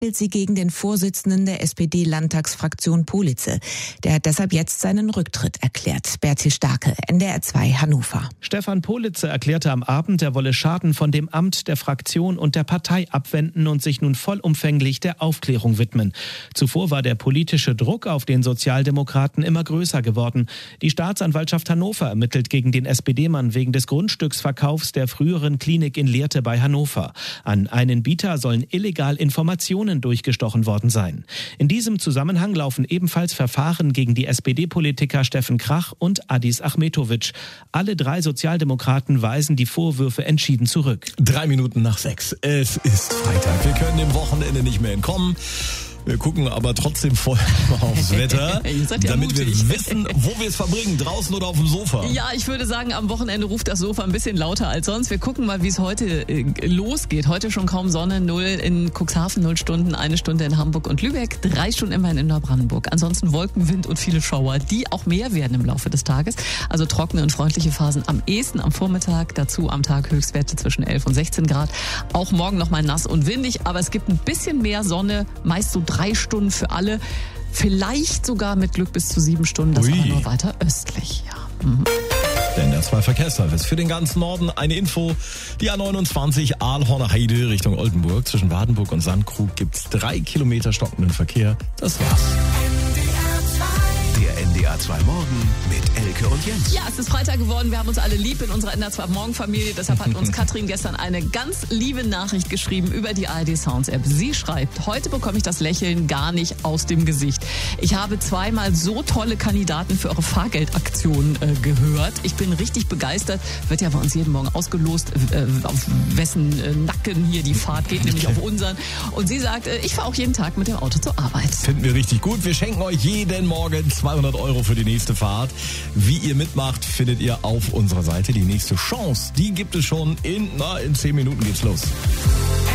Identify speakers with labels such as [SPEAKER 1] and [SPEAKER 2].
[SPEAKER 1] ermittelt sie gegen den Vorsitzenden der SPD-Landtagsfraktion Politze. Der hat deshalb jetzt seinen Rücktritt erklärt. Bertil Starke, NDR 2 Hannover.
[SPEAKER 2] Stefan Politze erklärte am Abend, er wolle Schaden von dem Amt, der Fraktion und der Partei abwenden und sich nun vollumfänglich der Aufklärung widmen. Zuvor war der politische Druck auf den Sozialdemokraten immer größer geworden. Die Staatsanwaltschaft Hannover ermittelt gegen den SPD-Mann wegen des Grundstücksverkaufs der früheren Klinik in Lehrte bei Hannover. An einen Bieter sollen illegal Informationen durchgestochen worden sein. In diesem Zusammenhang laufen ebenfalls Verfahren gegen die SPD-Politiker Steffen Krach und Adis Achmetovic. Alle drei Sozialdemokraten weisen die Vorwürfe entschieden zurück.
[SPEAKER 3] 6:03. Es ist Freitag. Wir können dem Wochenende nicht mehr entkommen. Wir gucken aber trotzdem voll aufs Wetter, damit wir wissen, wo wir es verbringen, draußen oder auf dem Sofa.
[SPEAKER 4] Ja, ich würde sagen, am Wochenende ruft das Sofa ein bisschen lauter als sonst. Wir gucken mal, wie es heute losgeht. Heute schon kaum Sonne, 0 in Cuxhaven, 0 Stunden, 1 Stunde in Hamburg und Lübeck, 3 Stunden immerhin in Neubrandenburg. Ansonsten Wolken, Wind und viele Schauer, die auch mehr werden im Laufe des Tages. Also trockene und freundliche Phasen am ehesten am Vormittag, dazu am Tag Höchstwerte zwischen 11 und 16 Grad. Auch morgen nochmal nass und windig, aber es gibt ein bisschen mehr Sonne, meist so 3 Stunden für alle, vielleicht sogar mit Glück bis zu 7 Stunden, das aber nur weiter östlich. Ja.
[SPEAKER 3] Der NDR 2 Verkehrsservice für den ganzen Norden. Eine Info, die A29 Aalhorner Heide Richtung Oldenburg. Zwischen Wardenburg und Sandkrug gibt's 3 Kilometer stockenden Verkehr. Das war's.
[SPEAKER 5] Der NDR 2 Morgen mit Elke und Jens.
[SPEAKER 4] Ja, es ist Freitag geworden. Wir haben uns alle lieb in unserer NDR 2 Morgenfamilie. Deshalb hat uns Katrin gestern eine ganz liebe Nachricht geschrieben über die ARD Sounds App. Sie schreibt: Heute bekomme ich das Lächeln gar nicht aus dem Gesicht. Ich habe zweimal so tolle Kandidaten für eure Fahrgeldaktion gehört. Ich bin richtig begeistert. Wird ja bei uns jeden Morgen ausgelost, auf wessen Nacken hier die Fahrt geht, nämlich auf unseren. Und sie sagt, ich fahre auch jeden Tag mit dem Auto zur Arbeit.
[SPEAKER 3] Finden wir richtig gut. Wir schenken euch jeden Morgen 200 € für die nächste Fahrt. Wie ihr mitmacht, findet ihr auf unserer Seite. Die nächste Chance, die gibt es schon in 10 Minuten geht's los.